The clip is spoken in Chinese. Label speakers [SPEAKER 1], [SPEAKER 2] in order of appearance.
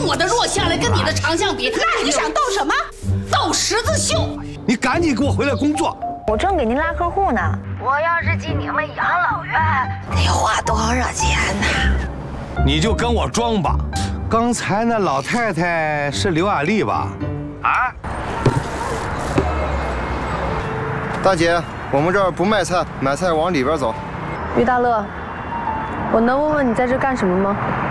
[SPEAKER 1] 我的弱项来跟你的长项比，
[SPEAKER 2] 那你想斗什么？
[SPEAKER 1] 斗十字绣。
[SPEAKER 3] 你赶紧给我回来工作。
[SPEAKER 4] 我正给您拉客户呢。我要是进你们养老院，得花多少钱呢？
[SPEAKER 3] 你就跟我装吧。刚才那老太太是刘雅丽吧？啊？
[SPEAKER 5] 大姐，我们这儿不卖菜，买菜往里边走。
[SPEAKER 6] 于大乐，我能问问你在这干什么吗？